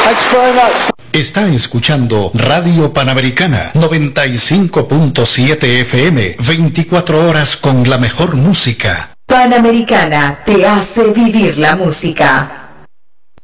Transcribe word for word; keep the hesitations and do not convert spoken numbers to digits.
Thanks very much. Está escuchando Radio Panamericana noventa y cinco punto siete F M, veinticuatro horas con la mejor música. Panamericana te hace vivir la música.